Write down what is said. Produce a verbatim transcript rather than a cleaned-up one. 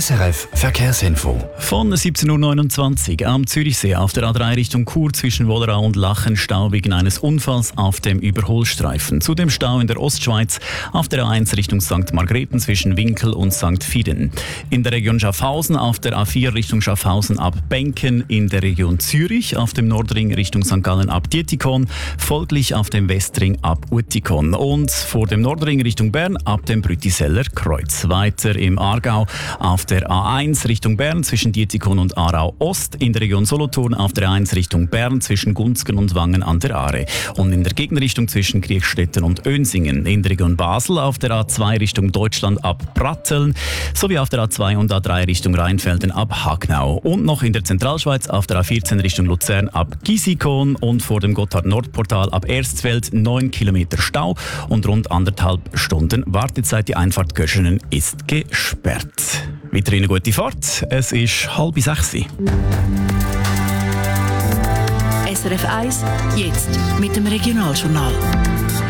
S R F Verkehrsinfo. Von siebzehn Uhr neunundzwanzig am Zürichsee auf der A drei Richtung Chur zwischen Wollerau und Lachen Stau wegen eines Unfalls auf dem Überholstreifen. Zudem Stau in der Ostschweiz auf der A eins Richtung Sankt Margrethen zwischen Winkel und Sankt Fieden. In der Region Schaffhausen auf der A vier Richtung Schaffhausen ab Benken. In der Region Zürich auf dem Nordring Richtung Sankt Gallen ab Dietikon. Folglich auf dem Westring ab Uetikon. Und vor dem Nordring Richtung Bern ab dem Brütiseller Kreuz. Weiter im Aargau auf der A eins Richtung Bern zwischen Dietikon und Aarau Ost, in der Region Solothurn auf der A eins Richtung Bern zwischen Gunzgen und Wangen an der Aare und in der Gegenrichtung zwischen Kriechstetten und Önsingen, in der Region Basel auf der A zwei Richtung Deutschland ab Bratteln sowie auf der A zwei und A drei Richtung Rheinfelden ab Hagnau und noch in der Zentralschweiz auf der A vierzehn Richtung Luzern ab Gisikon und vor dem Gotthard-Nordportal ab Erstfeld neun Kilometer Stau und rund anderthalb Stunden Wartezeit. Die Einfahrt Göschenen ist gesperrt. Weiterhin eine gute Fahrt. Es ist halb sechs. S R F eins, jetzt mit dem Regionaljournal.